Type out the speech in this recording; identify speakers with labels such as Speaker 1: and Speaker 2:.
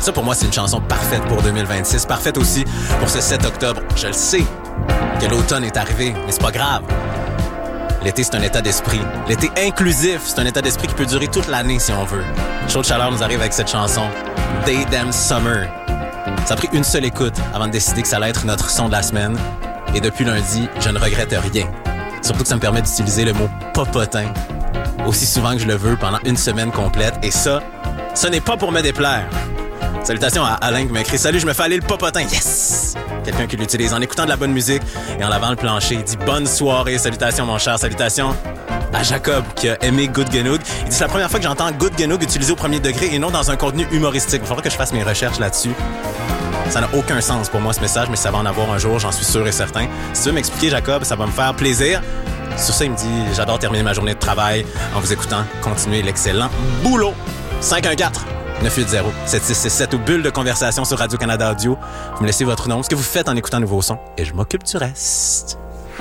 Speaker 1: Ça, pour moi, c'est une chanson parfaite pour 2026. Parfaite aussi pour ce 7 octobre. Je le sais que l'automne est arrivé, mais c'est pas grave. L'été, c'est un état d'esprit. L'été inclusif, c'est un état d'esprit qui peut durer toute l'année si on veut. Chaud de chaleur nous arrive avec cette chanson. Day Damn Summer. Ça a pris une seule écoute avant de décider que ça allait être notre son de la semaine. Et depuis lundi, je ne regrette rien. Surtout que ça me permet d'utiliser le mot popotin aussi souvent que je le veux pendant une semaine complète. Et ça, ce n'est pas pour me déplaire. Salutations à Alain qui m'a écrit « Salut, je me fais aller le popotin. » Yes! Quelqu'un qui l'utilise en écoutant de la bonne musique et en lavant le plancher. Il dit « Bonne soirée. » Salutations, mon cher. Salutations à Jacob qui a aimé Good Genoug. Il dit « C'est la première fois que j'entends Good Genoug utilisé au premier degré et non dans un contenu humoristique. Il faudra que je fasse mes recherches là-dessus. » Ça n'a aucun sens pour moi, ce message, mais ça va en avoir un jour, j'en suis sûr et certain. Si tu veux m'expliquer, Jacob, ça va me faire plaisir. Sur ça, il me dit « J'adore terminer ma journée de travail en vous écoutant. Continuez l'excellent boulot. » 514-980-7667 ou bulle de conversation sur Radio-Canada Audio. Vous me laissez votre nom, ce que vous faites en écoutant Nouveau Son, et je m'occupe du reste.